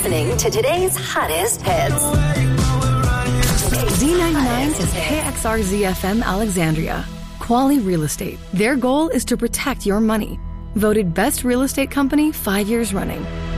listening to today's hottest hits. Z99 is KXRZ-FM Alexandria. Quality Real Estate. Their goal is to protect your money. Voted Best Real Estate Company 5 years running.